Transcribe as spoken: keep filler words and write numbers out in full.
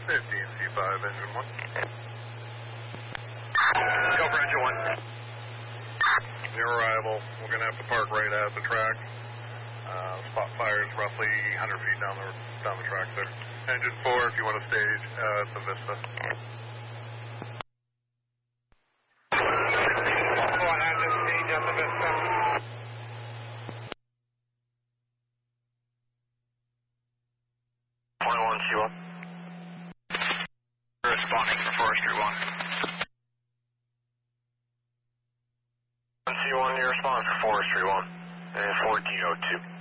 fifteen C five, engine one. Go for engine one. Near arrival, we're going to have to park right at the track. Uh, spot fire is roughly one hundred feet down the down the track there. Engine four, if you want to stage uh, at the Vista. Go ahead and stage at the Vista. twenty-one C one. Responding for Forestry one. C one, you're responding for Forestry one. And fourteen oh two.